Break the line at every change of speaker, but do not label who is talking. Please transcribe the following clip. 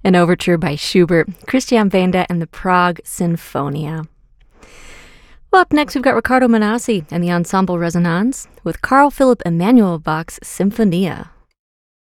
an overture by Schubert, Christian Vaenda and the Prague Sinfonia. Well, up next, we've got Riccardo Manassi and the Ensemble Resonance with Carl Philipp Emanuel Bach's Symphonia.